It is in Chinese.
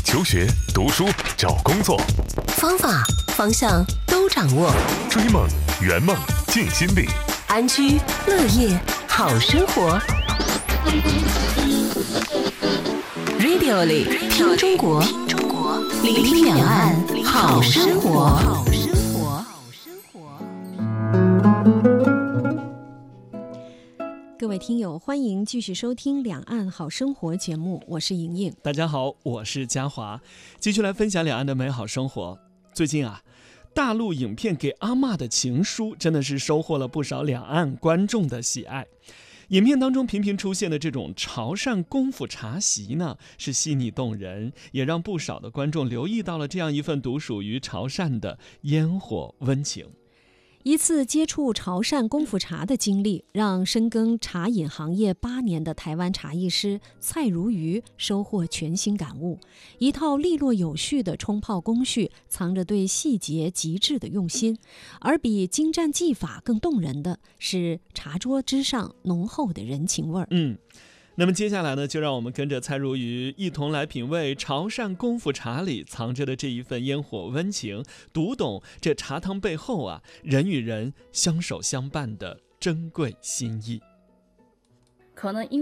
求学、读书、找工作， 方法、方向都掌握。 追梦、圆梦、尽心力， 安居乐业好生活。Radio 里听中国，聆听两岸好生活。 各位听友，欢迎继续收听《两岸好生活》节目，我是莹莹。 大家好，我是嘉华，继续来分享两岸的美好生活。最近大陆影片《给阿嬷的情书》真的是收获了不少两岸观众的喜爱。影片当中频频出现的这种潮汕功夫茶席呢，是细腻动人，也让不少的观众留意到了这样一份独属于潮汕的烟火温情。 一次接触潮汕功夫茶的经历，让深耕茶饮行业8年的台湾茶艺师蔡如瑜收获全新感悟。一套利落有序的冲泡工序，藏着对细节极致的用心。而比精湛技法更动人的是茶桌之上浓厚的人情味儿。 那么接下来呢，就让我们跟着蔡如瑜一同来品味潮汕功夫茶里藏着的这一份烟火温情，读懂这茶汤背后人与人相守相伴的珍贵心意。 可能